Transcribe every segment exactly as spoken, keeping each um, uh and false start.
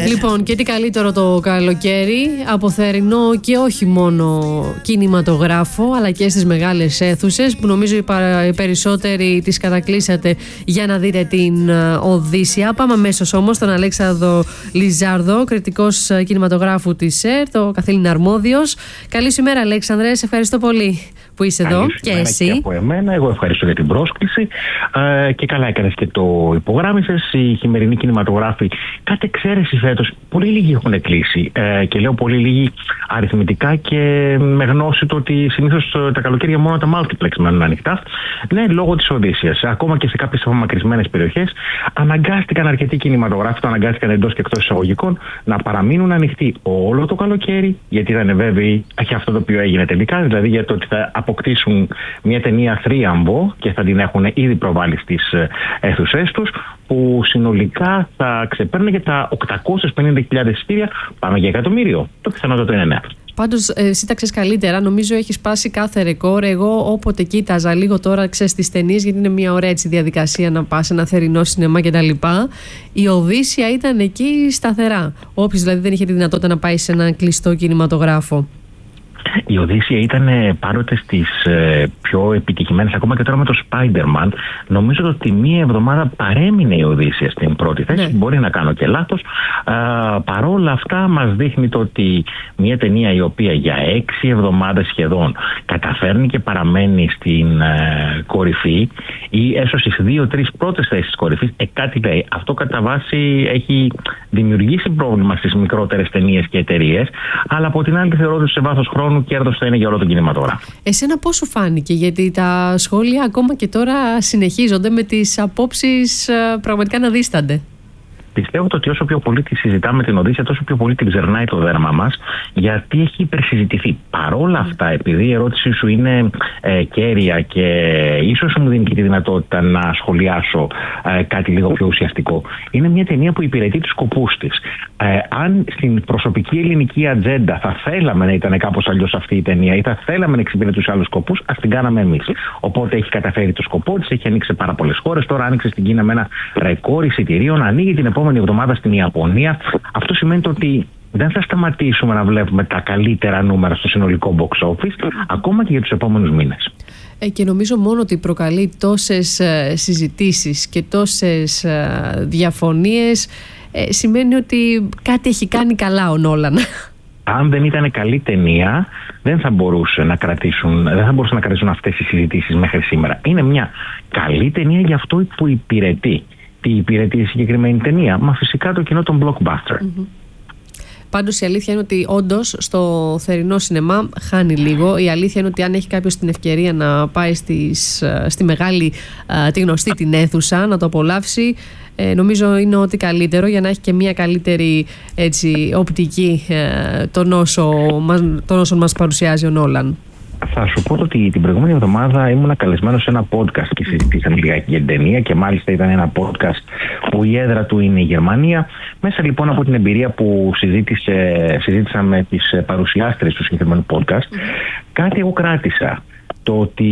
Λοιπόν, και τι καλύτερο το καλοκαίρι από θερινό και όχι μόνο κινηματογράφο, αλλά και στις μεγάλες αίθουσες που νομίζω οι, παρα... οι περισσότεροι τις κατακλείσατε για να δείτε την Οδύσσεια. Πάμε αμέσως όμως στον Αλέξανδρο Λιζάρδο, κριτικός κινηματογράφου της ΕΡΤ, το καθήλυνα αρμόδιος. Καλή σου ημέρα, Αλέξανδρε, σε ευχαριστώ πολύ που είσαι εδώ και εσύ. Και από εμένα, εγώ ευχαριστώ για την πρόσκληση ε, και καλά έκανες και το υπογράμμισες. Οι χειμερινοί κινηματογράφοι, κατ' εξαίρεση φέτος, πολύ λίγοι έχουν κλείσει ε, και λέω πολύ λίγοι αριθμητικά και με γνώση το ότι συνήθως τα καλοκαίρια μόνο τα multiplex μένουν ανοιχτά. Ναι, λόγω της Οδύσσειας. Ακόμα και σε κάποιες απομακρυσμένες περιοχές αναγκάστηκαν αρκετοί κινηματογράφοι, το αναγκάστηκαν εντός και εκτός εισαγωγικών, να παραμείνουν ανοιχτοί όλο το καλοκαίρι, γιατί ήταν βέβαιοι για αυτό το οποίο έγινε τελικά, δηλαδή για το ότι θα αποκτήσουν μια ταινία θρίαμβο και θα την έχουν ήδη προβάλει στις αίθουσές τους, που συνολικά θα ξεπέρνει και τα οκτακόσιες πενήντα χιλιάδες εισιτήρια, πάμε για εκατομμύριο. Το πιθανότερο είναι ναι. Πάντως, εσύ τα ξέρεις καλύτερα. Νομίζω έχεις σπάσει κάθε ρεκόρ. Εγώ, όποτε κοίταζα λίγο τώρα, ξέρεις τις ταινίες, γιατί είναι μια ωραία έτσι διαδικασία να πας σε ένα θερινό σινεμά κτλ. Η Οδύσσεια ήταν εκεί σταθερά. Όποιος δηλαδή δεν είχε τη δυνατότητα να πάει σε ένα κλειστό κινηματογράφο. Η Οδύσσεια ήταν πάντοτε στις ε, πιο επιτυχημένες, ακόμα και τώρα με το Spider-Man. Νομίζω ότι μία εβδομάδα παρέμεινε η Οδύσσεια στην πρώτη θέση. Ναι. Μπορεί να κάνω και λάθος. Παρόλα αυτά, μας δείχνει το ότι μία ταινία η οποία για έξι εβδομάδες σχεδόν καταφέρνει και παραμένει στην ε, κορυφή ή έστω στις δύο-τρεις πρώτες θέσεις της κορυφής, ε, κάτι λέει. Αυτό κατά βάση έχει δημιουργήσει πρόβλημα στις μικρότερες ταινίες και εταιρείες, αλλά από την άλλη θεωρώ ότι σε βάθος χρόνου κέρδος θα είναι για όλο τον κινηματογράφο. Εσένα πώς σου φάνηκε, γιατί τα σχόλια ακόμα και τώρα συνεχίζονται με τις απόψεις πραγματικά να δίστανται. Πιστεύω ότι όσο πιο πολύ τη συζητάμε την Οδύσσεια, τόσο πιο πολύ την ξερνάει το δέρμα μας, γιατί έχει υπερσυζητηθεί. Παρόλα αυτά, επειδή η ερώτησή σου είναι ε, κέρια και ίσως μου δίνει και τη δυνατότητα να σχολιάσω ε, κάτι λίγο πιο ουσιαστικό, είναι μια ταινία που υπηρετεί τους σκοπούς της. Ε, αν στην προσωπική ελληνική ατζέντα θα θέλαμε να ήταν κάπως αλλιώς αυτή η ταινία ή θα θέλαμε να εξυπηρετούσε άλλους σκοπούς, ας την κάναμε εμείς. Οπότε έχει καταφέρει το σκοπό της, έχει ανοίξει πάρα πολλές χώρες. Τώρα άνοιξε στην Κίνα με ένα ρεκόρ εισιτηρίων, ανοίγει την επόμενη εβδομάδα στην Ιαπωνία. Αυτό σημαίνει ότι δεν θα σταματήσουμε να βλέπουμε τα καλύτερα νούμερα στο συνολικό box office, ακόμα και για τους επόμενους μήνες. Ε, και νομίζω μόνο ότι προκαλεί τόσες ε, συζητήσεις και τόσες ε, διαφωνίες ε, σημαίνει ότι κάτι έχει κάνει καλά ο Νόλαν. Αν δεν ήταν καλή ταινία, δεν θα μπορούσε να κρατήσουν, δεν θα μπορούσαν να κρατήσουν αυτές οι συζητήσεις μέχρι σήμερα. Είναι μια καλή ταινία για αυτό που υπηρετεί. Τι υπηρετεί η συγκεκριμένη ταινία? Μα φυσικά το κοινό των blockbuster. Mm-hmm. Πάντως η αλήθεια είναι ότι όντως στο θερινό σινεμά χάνει λίγο. Η αλήθεια είναι ότι αν έχει κάποιος την ευκαιρία να πάει στις, στη μεγάλη, τη γνωστή την αίθουσα, να το απολαύσει, ε, νομίζω είναι ότι καλύτερο, για να έχει και μια καλύτερη έτσι, οπτική ε, των όσων όσο μας παρουσιάζει ο Νόλαν. Θα σου πω ότι την προηγούμενη εβδομάδα ήμουν καλεσμένος σε ένα podcast και συζητήσαμε λιγάκι για την ταινία, και μάλιστα ήταν ένα podcast που η έδρα του είναι η Γερμανία. Μέσα λοιπόν από την εμπειρία που συζήτησα με τις παρουσιάστρες του συγκεκριμένου podcast, κάτι εγώ κράτησα. Το ότι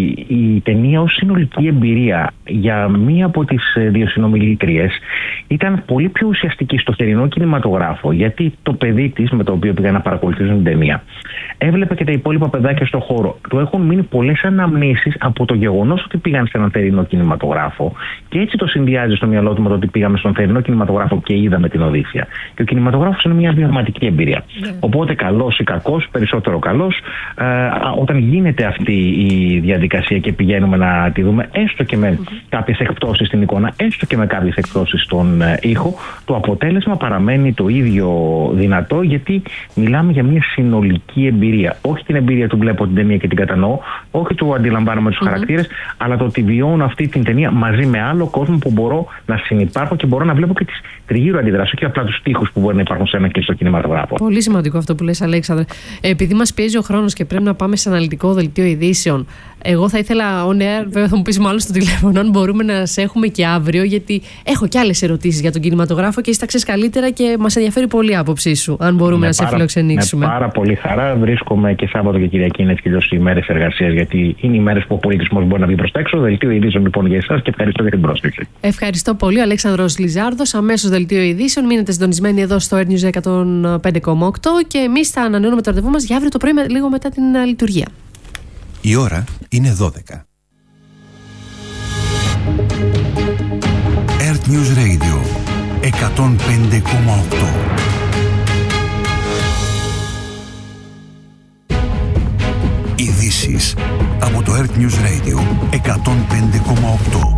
η ταινία ως συνολική εμπειρία για μία από τις δύο συνομιλήτριες ήταν πολύ πιο ουσιαστική στο θερινό κινηματογράφο, γιατί το παιδί της με το οποίο πήγαν να παρακολουθήσουν την ταινία έβλεπε και τα υπόλοιπα παιδάκια στο χώρο. Του έχουν μείνει πολλές αναμνήσεις από το γεγονός ότι πήγαν σε έναν θερινό κινηματογράφο, και έτσι το συνδυάζει στο μυαλό του με το ότι πήγαμε στον θερινό κινηματογράφο και είδαμε την Οδύσσεια. Και ο κινηματογράφος είναι μια βιωματική εμπειρία. Yeah. Οπότε καλός ή κακός, περισσότερο καλός, ε, όταν γίνεται αυτή η διαδικασία και πηγαίνουμε να τη δούμε, έστω και με mm-hmm. κάποιες εκπτώσεις στην εικόνα, έστω και με κάποιες εκπτώσεις στον ε, ήχο, το αποτέλεσμα παραμένει το ίδιο δυνατό, γιατί μιλάμε για μια συνολική εμπειρία. Όχι την εμπειρία του βλέπω την ταινία και την κατανοώ, όχι του αντιλαμβάνομαι τους mm-hmm. χαρακτήρες, αλλά το ότι βιώνω αυτή την ταινία μαζί με άλλο κόσμο που μπορώ να συνυπάρχω και μπορώ να βλέπω και τις τριγύρω αντιδράσεις, όχι απλά τους τοίχους που μπορεί να υπάρχουν σε ένα κλειστό κινηματογράφο. Πολύ σημαντικό αυτό που λες, Αλέξανδρε. Επειδή μας πιέζει ο χρόνος και πρέπει να πάμε σε αναλυτικό δελτίο ειδήσεων, ειδήσεων. Εγώ θα ήθελα, on air, βέβαια θα μου πεις μάλλον στο τηλέφωνο, αν μπορούμε να σε έχουμε και αύριο, γιατί έχω και άλλες ερωτήσεις για τον κινηματογράφο και εσύ τα ξέρεις καλύτερα και μας ενδιαφέρει πολύ η άποψή σου, αν μπορούμε με να πάρα, σε φιλοξενήσουμε. Με πάρα πολύ χαρά. Βρίσκομαι και Σάββατο και Κυριακή, είναι έτσι οι ημέρες εργασίας, γιατί είναι οι μέρες που ο πολιτισμός μπορεί να βγει προς τα έξω. Δελτίο ειδήσεων λοιπόν για εσάς και ευχαριστώ για την πρόσκληση. Ευχαριστώ πολύ, ο Αλέξανδρος Λιζάρδος. Αμέσως δελτίο ειδήσεων. Μείνετε συντονισμένοι εδώ στο Air News εκατόν πέντε κόμμα οκτώ και εμείς θα ανανεώνουμε το ραντεβού μας για αύριο το πρωί, λίγο μετά την λειτουργία. Η ώρα είναι δώδεκα. Earth News Radio εκατόν πέντε κόμμα οκτώ. Ειδήσεις από το Earth News Radio εκατόν πέντε κόμμα οκτώ.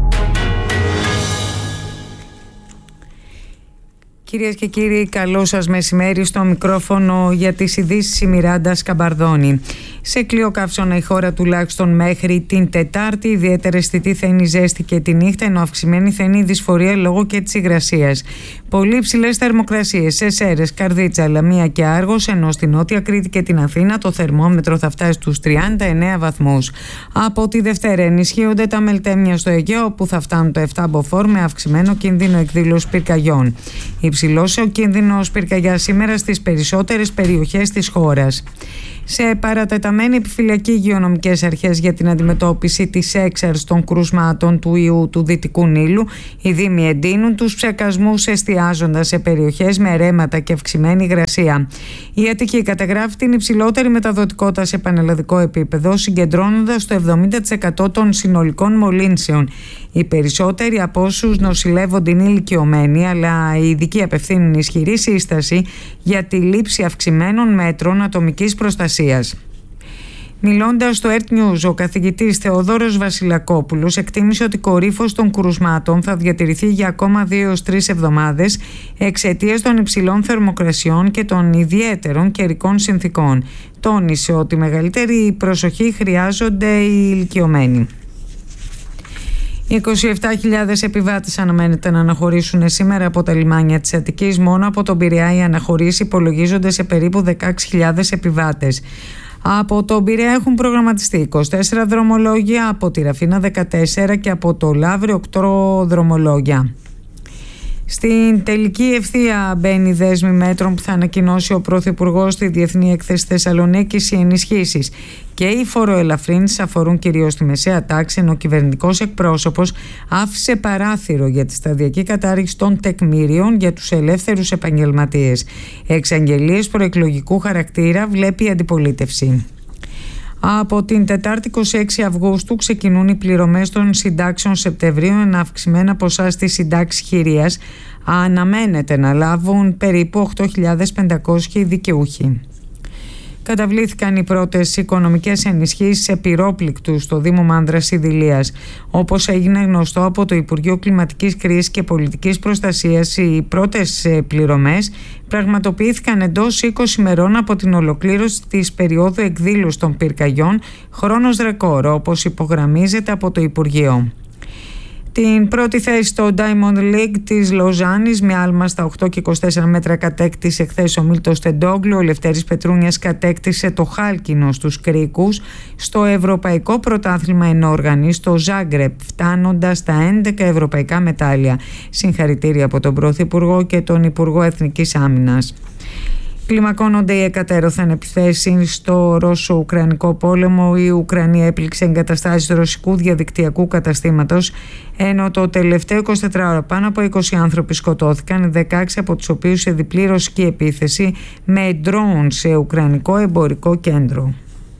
Κυρίες και κύριοι, καλό σας μεσημέρι. Στο μικρόφωνο για τις ειδήσεις η Μιράντα Σκαμπαρδόνη. Σε κλειό καύσωνα η χώρα τουλάχιστον μέχρι την Τετάρτη. Ιδιαίτερα αισθητή θα είναι η ζέστη και τη νύχτα, ενώ αυξημένη θα είναι η δυσφορία λόγω και της υγρασίας. Πολύ υψηλές θερμοκρασίες σε Σέρρες, Καρδίτσα, Λαμία και Άργος, ενώ στην Νότια Κρήτη και την Αθήνα το θερμόμετρο θα φτάσει στους τριάντα εννέα βαθμούς. Από τη Δευτέρα ενισχύονται τα μελτέμια στο Αιγαίο, που θα φτάνουν το επτά μποφόρ με αυξημένο κίνδυνο εκδήλωσης πυρκαγιών. Υψηλός ο κίνδυνος πυρκαγιάς σήμερα στις περισσότερες περιοχές της χώρας. Σε παρατεταμένη επιφυλακή υγειονομικές αρχές για την αντιμετώπιση της έξαρσης των κρουσμάτων του ιού του Δυτικού Νείλου, οι δήμοι εντείνουν τους ψεκασμούς εστιάζοντας σε περιοχές με ρέματα και αυξημένη υγρασία. Η Αττική καταγράφει την υψηλότερη μεταδοτικότητα σε πανελλαδικό επίπεδο, συγκεντρώνοντας το εβδομήντα τοις εκατό των συνολικών μολύνσεων. Οι περισσότεροι από όσους νοσηλεύονται είναι ηλικιωμένοι, αλλά οι ειδικοί απευθύνουν ισχυρή σύσταση για τη λήψη αυξημένων μέτρων ατομικής προστασίας. Μιλώντας στο Earth News, ο καθηγητής Θεοδόρος Βασιλακόπουλος εκτίμησε ότι η κορύφωση των κρουσμάτων θα διατηρηθεί για ακόμα δύο έως τρεις εβδομάδες εξαιτίας των υψηλών θερμοκρασιών και των ιδιαίτερων καιρικών συνθήκων. Τόνισε ότι μεγαλύτερη προσοχή χρειάζονται οι ηλικιωμένοι. είκοσι επτά χιλιάδες επιβάτες αναμένεται να αναχωρήσουν σήμερα από τα λιμάνια της Αττικής. Μόνο από τον Πειραιά οι αναχωρήσεις υπολογίζονται σε περίπου δεκαέξι χιλιάδες επιβάτες. Από τον Πειραιά έχουν προγραμματιστεί είκοσι τέσσερα δρομολόγια, από τη Ραφίνα δεκατέσσερα και από το Λαύριο οκτώ δρομολόγια. Στην τελική ευθεία μπαίνει η δέσμη μέτρων που θα ανακοινώσει ο Πρωθυπουργός στη Διεθνή Έκθεση Θεσσαλονίκης. Οι ενισχύσεις και οι φοροελαφρύνσεις αφορούν κυρίως τη μεσαία τάξη, ενώ ο κυβερνητικός εκπρόσωπος άφησε παράθυρο για τη σταδιακή κατάργηση των τεκμήριων για τους ελεύθερους επαγγελματίες. Εξαγγελίες προεκλογικού χαρακτήρα βλέπει η αντιπολίτευση. Από την Τετάρτη είκοσι έξι Αυγούστου ξεκινούν οι πληρωμές των συντάξεων Σεπτεμβρίου, ενώ αυξημένα ποσά στη συντάξη χειρίας αναμένεται να λάβουν περίπου οκτώ χιλιάδες πεντακόσιοι δικαιούχοι. Καταβλήθηκαν οι πρώτες οικονομικές ενισχύσεις σε πυρόπληκτους στο Δήμο Μάνδρας Ιδηλίας. Όπως έγινε γνωστό από το Υπουργείο Κλιματικής Κρίσης και Πολιτικής Προστασίας, οι πρώτες πληρωμές πραγματοποιήθηκαν εντός είκοσι ημερών από την ολοκλήρωση της περίοδου εκδήλωσης των πυρκαγιών, χρόνος ρεκόρ, όπως υπογραμμίζεται από το Υπουργείο. Την πρώτη θέση στο Diamond League της Λοζάνης με άλμα στα οκτώ και είκοσι τέσσερα μέτρα κατέκτησε χθες ο Μίλτος Τεντόγλου. Ο Λευτέρης Πετρούνιας κατέκτησε το χάλκινο στους κρίκους στο Ευρωπαϊκό Πρωτάθλημα Ενόργανης στο Ζάγκρεπ, φτάνοντας στα έντεκα ευρωπαϊκά μετάλλια. Συγχαρητήρια από τον Πρωθυπουργό και τον Υπουργό Εθνικής Άμυνας. Κλιμακώνονται οι εκατέρωθεν επιθέσεις στο Ρώσο-Ουκρανικό πόλεμο. Η Ουκρανία έπληξε εγκαταστάσεις ρωσικού διαδικτυακού καταστήματος, ενώ το τελευταίο εικοσιτετράωρο πάνω από είκοσι άνθρωποι σκοτώθηκαν, δεκαέξι από τους οποίους σε διπλή ρωσική επίθεση με ντρόουν σε ουκρανικό εμπορικό κέντρο.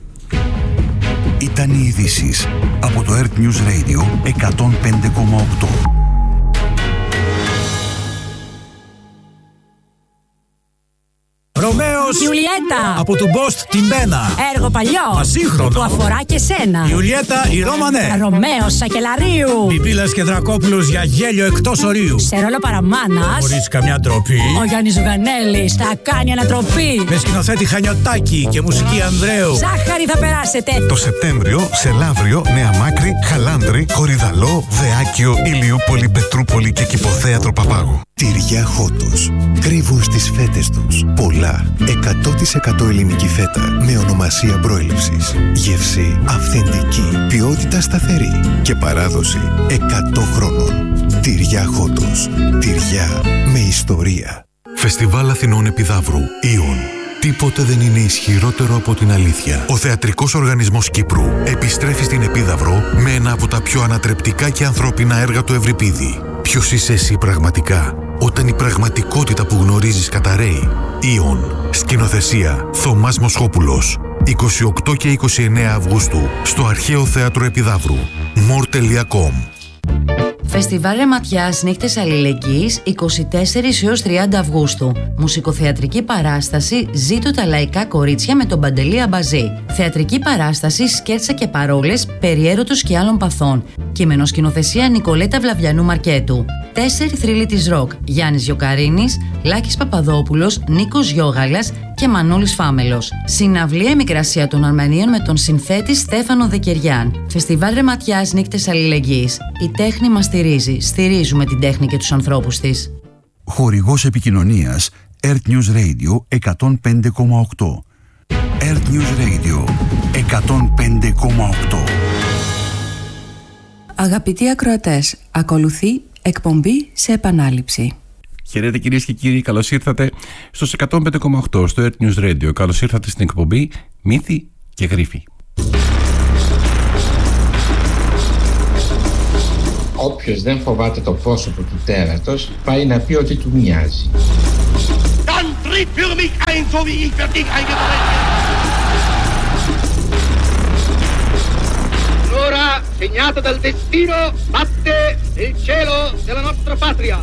Ήταν οι ειδήσεις από το Earth News Radio εκατόν πέντε κόμμα οκτώ. Ρωμαίος, Ιουλιέτα, από του Μπόστ την Μπένα. έργο παλιό, ασύγχρονο, που αφορά και σένα. Ιουλιέτα η Ρώμανε. Ρωμαίος Σακελαρίου. Πιπίλας και Δρακόπουλος για γέλιο εκτός ορίου. Σε ρόλο παραμάνας, χωρίς καμιά ντροπή, ο Γιάννης Ζουγανέλης θα κάνει ανατροπή. με σκηνοθέτη Χανιωτάκη και μουσική Ανδρέου. Ζάχαρη θα περάσετε. Το Σεπτέμβριο σε Λαύριο, Νέα Μάκρη, Χαλάνδρη, Κορυδαλό, Δεάκιο, Ηλιούπολη, Πετρούπολη και Κηποθέατρο Παπάγου. Τυριά Χότος. Κρύβουν στις φέτες τους πολλά εκατό τοις εκατό ελληνική φέτα με ονομασία προέλευσης. Γεύση αυθεντική, ποιότητα σταθερή και παράδοση εκατό χρόνων. Τυριά Χότος. Τυριά με ιστορία. Φεστιβάλ Αθηνών Επιδαύρου. Ιον. Τίποτε δεν είναι ισχυρότερο από την αλήθεια. Ο Θεατρικός Οργανισμός Κύπρου επιστρέφει στην Επίδαυρο με ένα από τα πιο ανατρεπτικά και ανθρώπινα έργα του Ευρυπίδη. Ποιος είσαι εσύ πραγματικά, όταν η πραγματικότητα που γνωρίζεις καταραίει. Ιον. Σκηνοθεσία Θωμάς Μοσχόπουλος. είκοσι οκτώ και είκοσι εννέα Αυγούστου στο Αρχαίο Θέατρο Επιδαύρου. μορ τελεία κομ. Φεστιβάλ Ρεματιάς Νύχτες Αλληλεγγύης είκοσι τέσσερις έως τριάντα Αυγούστου. Μουσικοθεατρική παράσταση «Ζήτω τα λαϊκά κορίτσια» με τον Παντελή Αμπαζή. Θεατρική παράσταση «Σκέτσα και παρόλες» περί έρωτος και άλλων παθών. Κειμενοσκηνοθεσία Νικολέτα Βλαβιανού Μαρκέτου. Τέσσερι θρύλοι της ροκ: Γιάννης Γιοκαρίνης, Λάκης Παπαδόπουλος, Νίκος Γιώγαλας και Μανώλης Φάμελος. Συναυλία Εμικρασία των Αρμενίων με τον συνθέτη Στέφανο Δεκεριάν. Φεστιβάλ Ρεματιάς Νύχτες Αλληλεγγύης. Η τέχνη μας στηρίζει. Στηρίζουμε την τέχνη και τους ανθρώπους της. Χορηγός επικοινωνίας Earth News Radio εκατόν πέντε κόμμα οκτώ. Earth News Radio εκατόν πέντε κόμμα οκτώ. Αγαπητοί ακροατές, ακολουθεί εκπομπή σε επανάληψη. Χαίρετε κυρίες και κύριοι, καλώς ήρθατε στους εκατόν πέντε κόμμα οκτώ στο Earth News Radio. Καλώς ήρθατε στην εκπομπή Μύθοι και Γρίφοι. Όποιος δεν φοβάται το πρόσωπο του τέρατος, πάει να πει ότι του μοιάζει. L'ora segnata dal destino batte il cielo della nostra patria.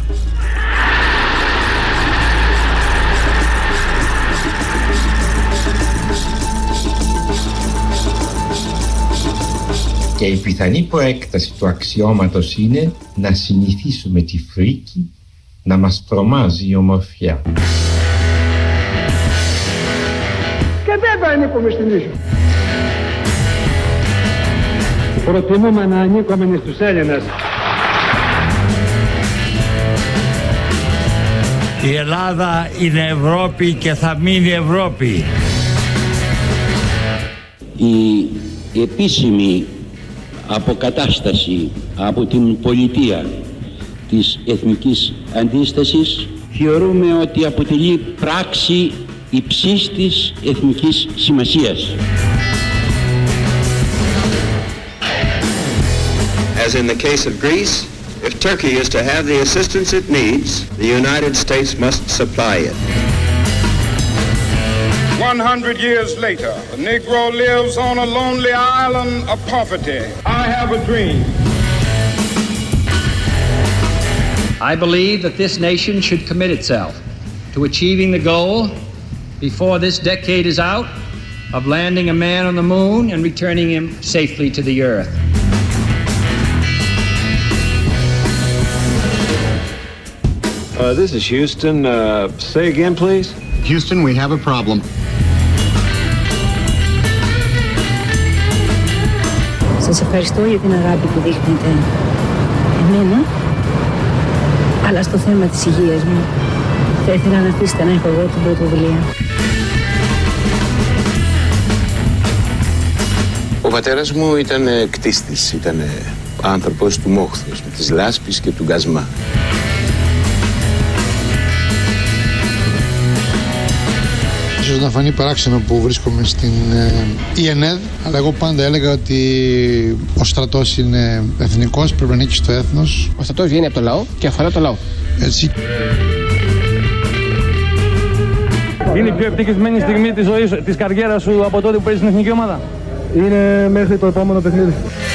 Και η πιθανή προέκταση του αξιώματος είναι να συνηθίσουμε τη φρίκη να μας τρομάζει η ομορφιά. Και δεν θα ανήκουμε στην ίσο. Προτιμούμε να ανήκουμε στους Έλληνες. Η Ελλάδα είναι Ευρώπη και θα μείνει Ευρώπη. Η επίσημη αποκατάσταση από την πολιτεία της εθνικής αντίστασης θεωρούμε ότι αποτελεί πράξη υψής της εθνικής σημασίας. As in the case of Greece, if Turkey is to have the assistance it needs, the United States must supply it. One hundred years later, the Negro lives on a lonely island of poverty. I have a dream. I believe that this nation should commit itself to achieving the goal before this decade is out of landing a man on the moon and returning him safely to the earth. Uh, this is Houston. Uh, say again, please. Houston, we have a problem. Σας ευχαριστώ για την αγάπη που δείχνετε εμένα, αλλά στο θέμα της υγείας μου θα ήθελα να αφήσετε να έχω εγώ την πρωτοβουλία. Ο πατέρας μου ήταν κτίστης, ήταν άνθρωπος του μόχθους, της λάσπης και του γκασμά. Ίσως να φανεί παράξενο που βρίσκομαι στην ε, ΕΝΕΔ, αλλά εγώ πάντα έλεγα ότι ο στρατός είναι εθνικός, πρέπει να ανήκει στο έθνος. Ο στρατός βγαίνει από το λαό και αφορά το λαό. Έτσι. Είναι η πιο ευτυχισμένη στιγμή της ζωής, της καριέρας σου από τότε που παίζεις στην εθνική ομάδα? Είναι μέχρι το επόμενο παιχνίδι.